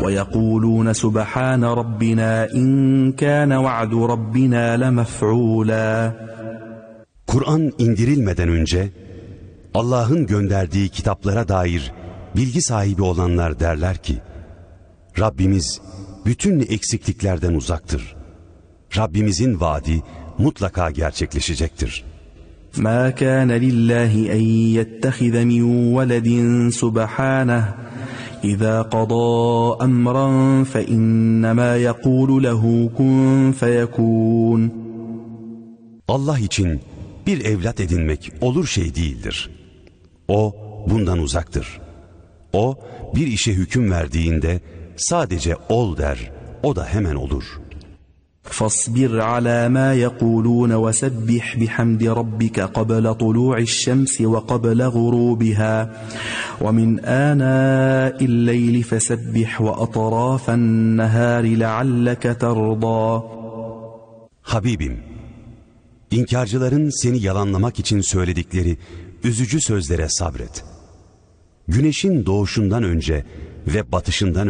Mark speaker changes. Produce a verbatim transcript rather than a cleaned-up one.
Speaker 1: وَيَقُولُونَ سُبْحَانَ رَبِّنَا إِنْ كَانَ وَعْدُ رَبِّنَا لَمَفْعُولًا.
Speaker 2: Kur'an indirilmeden önce Allah'ın gönderdiği kitaplara dair bilgi sahibi olanlar derler ki, Rabbimiz bütün eksikliklerden uzaktır. Rabbimizin vaadi mutlaka gerçekleşecektir.
Speaker 1: مَا كَانَ لِلَّهِ أَنْ يَتَّخِذَ مِنْ وَلَدٍ سُبْحَانَهُ إِذَا قَضَى أَمْرًا فَإِنَّمَا يَقُولُ لَهُ كُنْ فَيَكُونُ.
Speaker 2: Allah için bir evlat edinmek olur şey değildir. O bundan uzaktır. O bir işe hüküm verdiğinde sadece ol der, o da hemen olur.
Speaker 1: فاصبر على ما يقولون وسبح بحمد ربك قبل طلوع الشمس وقبل غروبها ومن آناء الليل فسبح وأطراف النهار لعلك ترضى.
Speaker 2: Habibim, İnkarcıların seni yalanlamak için söyledikleri üzücü sözlere sabret. Güneşin doğuşundan önce ve batışından